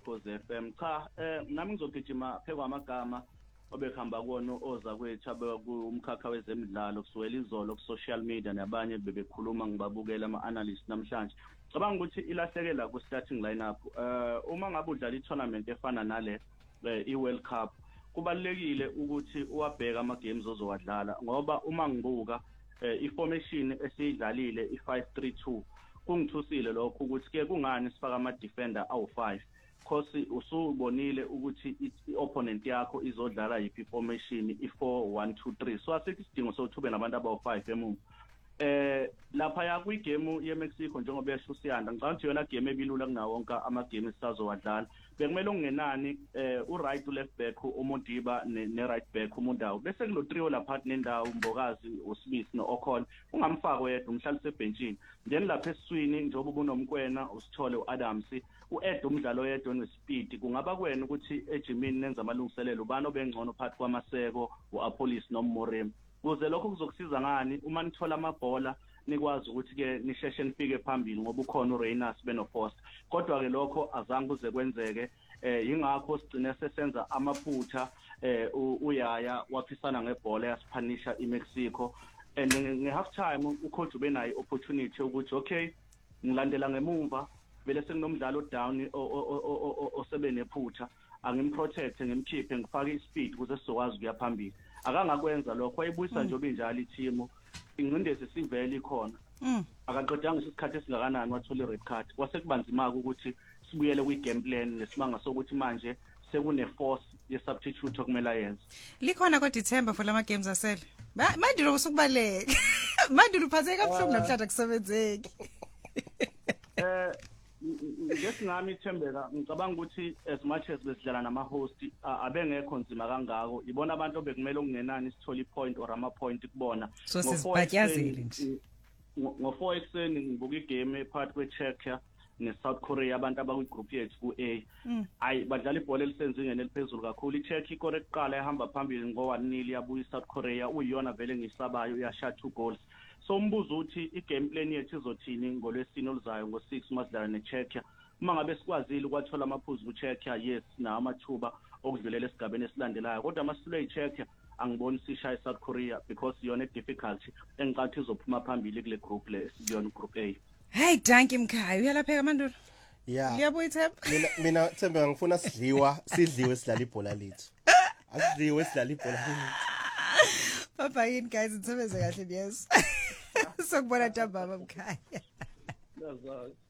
Ukhozi FM. Cha, nami ngizogijima phekwamagama obehamba kuona oza kwethu abekumkhakha wezemidlalo kusukela izolo ku social media nabanye bebekhuluma ngibabukela ama-analyst namhlanje. Cabanga ukuthi ilahlekela ku starting lineup. Uma ngabe udlala i-tournament efana nale i-World Cup, kubalekile ukuthi uwabheka ama-games ozowadlala ngoba uma ngibuka i-formation esiyidlalile i-5-3-2 kungithusile lokho ukuthi ke kungani sifaka ama-defender awu-5 because usubonile ukuthi i-opponent yakho izodlala yiphi formation i-4-1-2-3 so asithi isidingo sokuthube nabantu abawu-5 emuva. Lapha ya kwi-game ye-Mexico njengoba yasho uSiyanda ngicabanga ukuthi yona game ebilula kunawo wonke ama-game esisazowadlala. Bekumele ungenani u-right u-left back uModiba ne-right back uMundawo bese kulo trio lapha nendawo Mbokazi uSmith no-Okhona ungamfaka wedwa umhlalise ebhenchini then lapha esiswini njengoba ubunomkwena usithole u-Adams u-Ed umdlalo yedwa nespeed kungaba kwena ukuthi ejimini nenza amalungiselelo ubani obengcono phakathi kwamaseko u-Apollis noMorem kuze lokho kuzokusiza ngani uma nithola amabhola nikwazi ukuthi ke nisheshe nifike phambili ngoba ukhona uReynolds benopost kodwa ke lokho azange kuze kwenzeke ingakho sigcine sesenza amaphutha uyaya waphisana ngebhola yasiphanisha iMexico and nge-half time ucoach ubenayo opportunity ukuthi okay ngilandela ngemumva vele sekunomdlalo down osebenephutha angimprotect ngimkhiphe ngifake ispeed ukuze sizokwazi ukuya phambili akangakwenza lokho wayibuyisa nje obinjalo i-team ingcindezi sivele ikhona akaqedanga isikhathi esingakanani wathola i-red card kwasekubanzima ukuthi sibuyele kwi-game plan nesimanga sokuthi manje sekune-force ye-substitute okumele ayenze likhona kodwa ithemba for lama games asele manje lokusukubaleka manje luphazeke kabuhlungu namhlanje akusebenzeki ngesingami ithembeka ngicabanga ukuthi as much as besidlala nama-host abengekho nzima kangako ibona abantu bekumele okungenani sithole i-point or ama-point kubona so sisibhatyazile nje ngo-4 ekuseni ngibuka igame phakathi kwe-Czechia ne-South Korea abantu abakwi-group yethu ku-A hayi badlala ibhola elisenzingeni eliphezulu kakhulu i-Czechia ikore kuqala ehamba phambili ngo-1-0 yabuya i-South Korea uyiyona vele ngiyisabayo uyashaya 2 goals so umbuzo uthi i-game plan yethu izothini ngolwesine oluzayo ngo-6 masidlala ne-Czechia uma ngabe sikwazile ukwathola amaphuzu ku-Czechia yes nawo amathuba okudlulela esigabeni esilandelayo kodwa masilo i-Czechia angiboni sishaya i-South Korea because yona difficulty engicathi izophuma phambili kule group le esiyona group A. Hey Danki Mkhaya uyalapheka Mandulo yeah liyabuya Themba mina Themba ngifuna sidliwe sidlala ibhola lethu asidliwe sidlala ibhola lethu bye yini guys ngisebeze kahle yes sokubona Themba Mkhaya